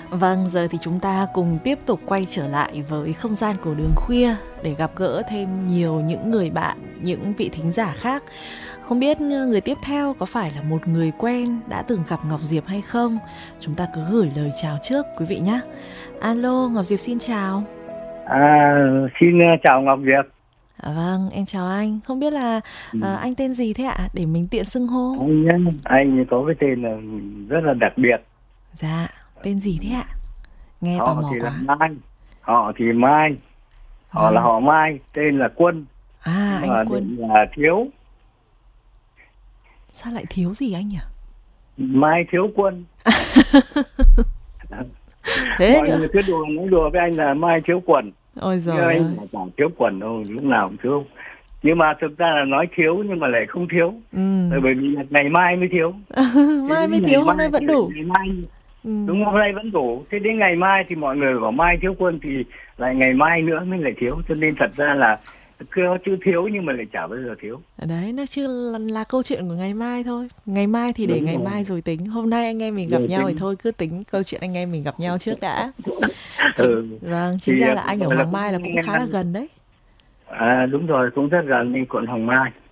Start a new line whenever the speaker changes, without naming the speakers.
Vâng, giờ thì chúng ta cùng tiếp tục quay trở lại với không gian của Đường Khuya để gặp gỡ thêm nhiều những người bạn, những vị thính giả khác. Không biết người tiếp theo có phải là một người quen đã từng gặp Ngọc Diệp hay không? Chúng ta cứ gửi lời chào trước quý vị nhé. Alo, Ngọc Diệp xin chào.
Xin chào Ngọc Diệp.
Vâng, em chào anh. Không biết là anh tên gì thế ạ? Để mình tiện xưng hô.
Anh có cái tên là rất là đặc biệt.
Dạ, tên gì thế ạ? Nghe tò
Họ
mò
thì
quá.
là Mai. Họ thì Mai. Họ là họ Mai, tên là Quân.
À,
nhưng
anh Quân.
là Thiếu.
Sao lại Thiếu gì anh nhỉ?
Mai Thiếu Quân.
Thế
Mọi
nữa.
người cứ nói đùa với anh là Mai Thiếu Quần.
Ôi giời
Nhưng
ơi.
anh chẳng thiếu quần đâu, lúc nào cũng thiếu. Nhưng mà thực ra là nói thiếu nhưng mà lại không thiếu. Bởi vì ngày mai mới thiếu.
Mai mới thiếu, hôm nay vẫn đủ.
Ngày mai, đúng, hôm nay vẫn đủ. Thế đến ngày mai thì mọi người bảo Mai Thiếu Quân thì lại ngày mai nữa mới lại thiếu. Cho nên thật ra là cứ chữ thiếu nhưng mà lại chả bao giờ thiếu.
Đấy, nó chưa là câu chuyện của ngày mai thôi. Ngày mai thì để ngày mai rồi tính. Hôm nay anh em mình gặp nhau thì thôi cứ tính câu chuyện anh em mình gặp nhau trước đã. Vâng, chính ra là anh ở Hoàng Mai là cũng khá là gần đấy.
Đúng rồi, cũng rất gần, quận Hoàng Mai.